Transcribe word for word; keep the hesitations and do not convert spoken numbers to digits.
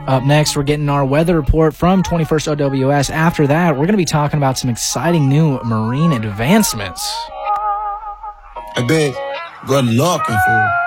Up next, we're getting our weather report from twenty-first O W S. After that, we're going to be talking about some exciting new marine advancements. Hey, babe, good looking, fool.